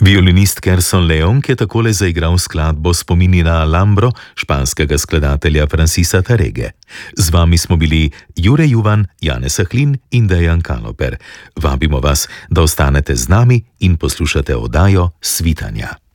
Violinist Kerson Leon je takole zaigral skladbo Spomini na Alhambro španskega skladatelja Francisa Tarrege. Z vami smo bili Jure Juvan, Janez Sahlin in Dejan Kaloper. Vabimo vas, da ostanete z nami in poslušate oddajo Svitanja.